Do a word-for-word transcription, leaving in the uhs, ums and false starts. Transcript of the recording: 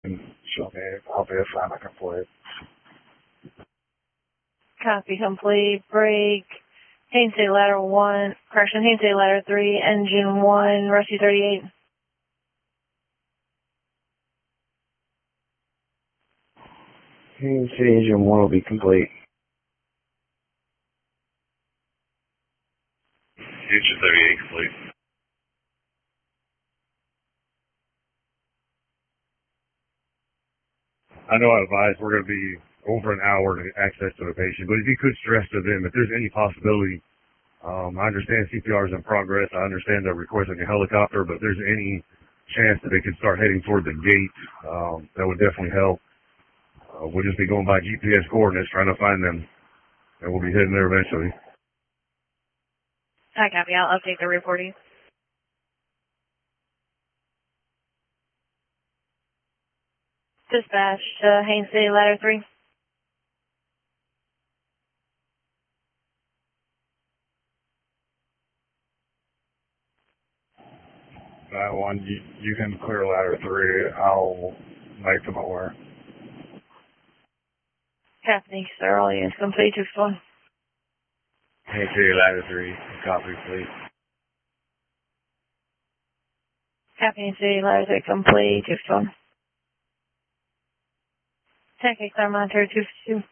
and show me I'll be assigned a complete. Copy complete. Break. Haines State Ladder one. Correction, Haines State Ladder three. Engine one. Rescue thirty-eight. Haines State Engine one will be complete. Engine thirty-eight complete. I know I advised we're going to be over an hour to access to the patient, but if you could stress to them, if there's any possibility, um, I understand C P R is in progress. I understand they're requesting a helicopter, but if there's any chance that they could start heading toward the gate, um, that would definitely help. Uh, we'll just be going by G P S coordinates, trying to find them, and we'll be heading there eventually. I copy. I'll update the reporting. Dispatch to Haines State Ladder three. That one, you, you can clear ladder three. I'll make them aware. Copy, sir. All units complete to phone. Haines State Ladder three, copy, please. Copy, Haines State Ladder three complete to phone. Tech X R monitor two fifty-two.